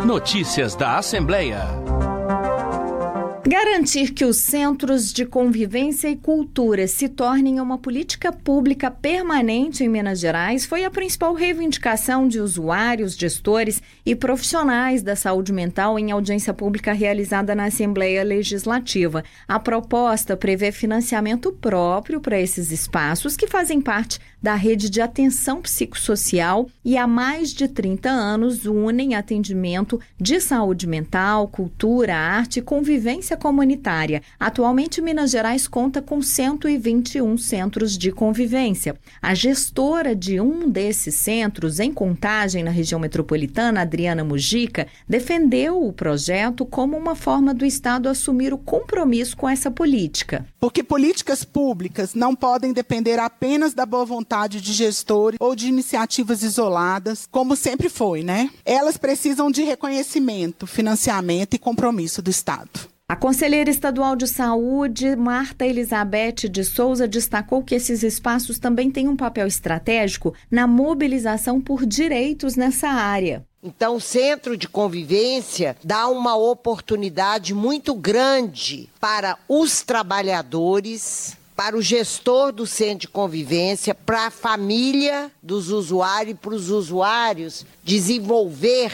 Notícias da Assembleia. Garantir que os centros de convivência e cultura se tornem uma política pública permanente em Minas Gerais foi a principal reivindicação de usuários, gestores e profissionais da saúde mental em audiência pública realizada na Assembleia Legislativa. A proposta prevê financiamento próprio para esses espaços que fazem parte da rede de atenção psicossocial e há mais de 30 anos unem atendimento de saúde mental, cultura, arte e convivência comunitária. Atualmente, Minas Gerais conta com 121 centros de convivência. A gestora de um desses centros, em Contagem, na região metropolitana, Adriana Mujica, defendeu o projeto como uma forma do Estado assumir o compromisso com essa política. Porque políticas públicas não podem depender apenas da boa vontade de gestores ou de iniciativas isoladas, como sempre foi, né? Elas precisam de reconhecimento, financiamento e compromisso do Estado. A conselheira estadual de saúde, Marta Elizabeth de Souza, destacou que esses espaços também têm um papel estratégico na mobilização por direitos nessa área. Então, o centro de convivência dá uma oportunidade muito grande para os trabalhadores, para o gestor do centro de convivência, para a família dos usuários e para os usuários desenvolver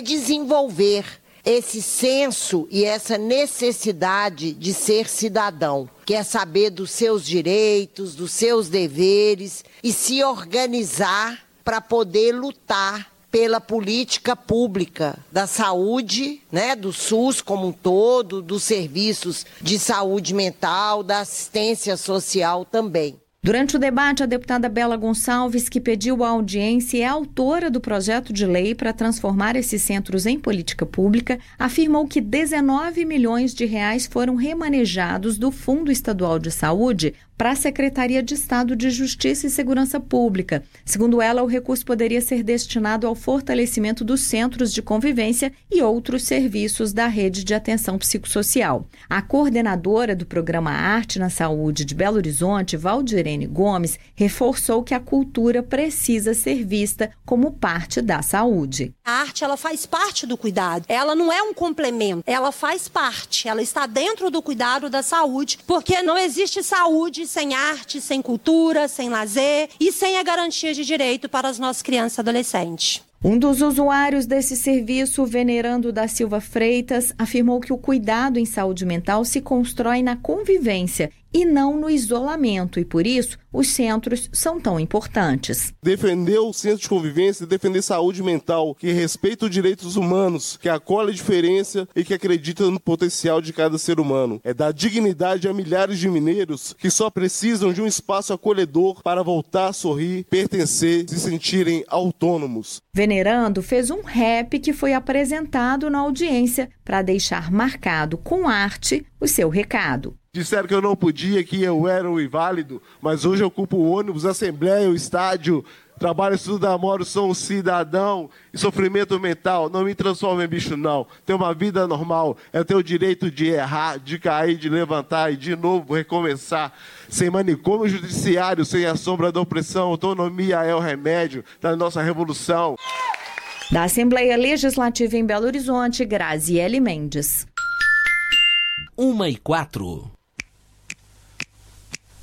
esse senso e essa necessidade de ser cidadão, que é saber dos seus direitos, dos seus deveres e se organizar para poder lutar pela política pública da saúde, né, do SUS como um todo, dos serviços de saúde mental, da assistência social também. Durante o debate, a deputada Bela Gonçalves, que pediu a audiência e é autora do projeto de lei para transformar esses centros em política pública, afirmou que 19 milhões de reais foram remanejados do Fundo Estadual de Saúde para a Secretaria de Estado de Justiça e Segurança Pública. Segundo ela, o recurso poderia ser destinado ao fortalecimento dos centros de convivência e outros serviços da rede de atenção psicossocial. A coordenadora do programa Arte na Saúde de Belo Horizonte, Valdirene Gomes, reforçou que a cultura precisa ser vista como parte da saúde. A arte, ela faz parte do cuidado. Ela não é um complemento, ela faz parte. Ela está dentro do cuidado da saúde, porque não existe saúde sem arte, sem cultura, sem lazer e sem a garantia de direito para as nossas crianças e adolescentes. Um dos usuários desse serviço, Venerando da Silva Freitas, afirmou que o cuidado em saúde mental se constrói na convivência e não no isolamento, e por isso os centros são tão importantes. Defender o centro de convivência e defender saúde mental, que respeita os direitos humanos, que acolhe a diferença e que acredita no potencial de cada ser humano. É dar dignidade a milhares de mineiros que só precisam de um espaço acolhedor para voltar a sorrir, pertencer, se sentirem autônomos. Venerando fez um rap que foi apresentado na audiência para deixar marcado com arte o seu recado. Disseram que eu não podia, que eu era um inválido, mas hoje eu ocupo o ônibus, a assembleia, o estádio, trabalho, estudo, namoro, sou um cidadão e sofrimento mental não me transforma em bicho não. Ter uma vida normal é ter o direito de errar, de cair, de levantar e de novo recomeçar. Sem manicômio judiciário, sem a sombra da opressão, autonomia é o remédio da nossa revolução. Da Assembleia Legislativa em Belo Horizonte, Graziele Mendes. 1h04.